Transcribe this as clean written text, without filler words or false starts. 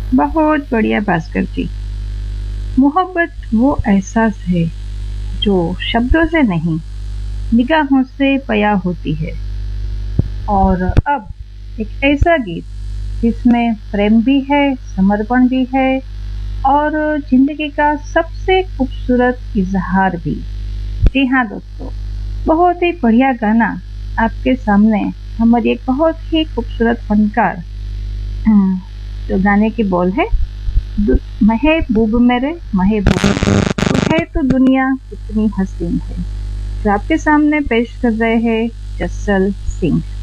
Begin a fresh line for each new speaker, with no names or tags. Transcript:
बहुत बढ़िया भास्कर जी। मोहब्बत वो एहसास है जो शब्दों से नहीं, निगाहों से बयां होती है। और अब एक ऐसा गीत जिसमें प्रेम भी है, समर्पण भी है और जिंदगी का सबसे खूबसूरत इजहार भी। जी हाँ दोस्तों, बहुत ही बढ़िया गाना आपके सामने। हमारी एक बहुत ही खूबसूरत फनकार, हम्म, जो गाने के बोल है, महबूब मेरे महबूब, तू है तो दुनिया कितनी हसीन है, जो आपके सामने पेश कर रहे हैं जस्सल सिंह।